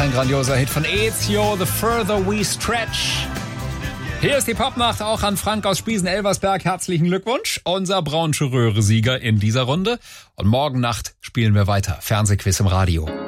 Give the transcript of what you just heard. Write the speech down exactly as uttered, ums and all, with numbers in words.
Ein grandioser Hit von Ezio, The Further We Stretch. Hier ist die Popnacht auch an Frank aus Spiesen-Elversberg. Herzlichen Glückwunsch. Unser Braunche Röhre-Sieger in dieser Runde. Und morgen Nacht spielen wir weiter. Fernsehquiz im Radio.